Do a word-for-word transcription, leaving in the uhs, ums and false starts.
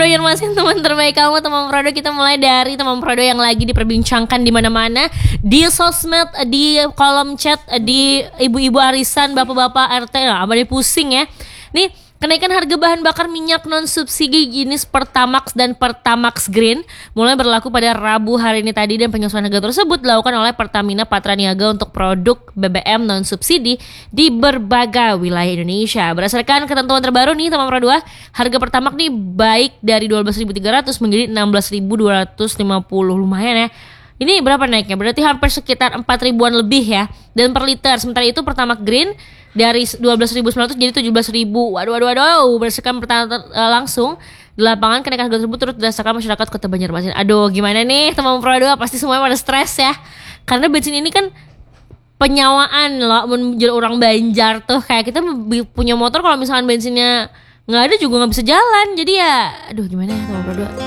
Prodo yang masih teman terbaik kamu. Teman Prodo, kita mulai dari teman Prodo yang lagi diperbincangkan di mana-mana, di sosmed, di kolom chat, di ibu-ibu arisan, bapak-bapak R T. Nah, apa deh pusing ya. Nih, kenaikan harga bahan bakar minyak non subsidi jenis Pertamax dan Pertamax Green mulai berlaku pada Rabu hari ini tadi, dan penyesuaian harga tersebut dilakukan oleh Pertamina Patraniaga untuk produk B B M non subsidi di berbagai wilayah Indonesia. Berdasarkan ketentuan terbaru nih teman Pro dua, harga Pertamax nih baik dari dua belas ribu tiga ratus menjadi enam belas ribu dua ratus lima puluh, lumayan ya. Ini berapa naiknya? Berarti hampir sekitar empat ribuan lebih ya, dan per liter. Sementara itu Pertamax Green dari dua belas ribu sembilan ratus jadi tujuh belas ribu. Waduh, waduh, waduh. Berdasarkan pertanyaan ter- uh, langsung di lapangan, kenaikan harga tersebut turut dirasakan masyarakat Kota Banjarmasin. Aduh, gimana nih teman Pro dua? Pasti semuanya pada stres ya. Karena bensin ini kan penyawaan loh, menjadi orang Banjar tuh. Kayak kita punya motor, kalau misalkan bensinnya nggak ada juga nggak bisa jalan. Jadi ya, aduh gimana ya teman Pro dua?